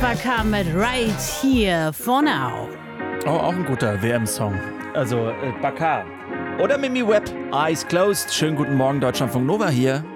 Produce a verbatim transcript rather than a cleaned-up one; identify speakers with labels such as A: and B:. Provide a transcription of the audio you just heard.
A: Bakar mit Right Here for Now.
B: Oh, auch ein guter W M-Song. Also, äh, Bakar. Oder Mimi Webb, Eyes Closed. Schönen guten Morgen, Deutschlandfunk Nova hier.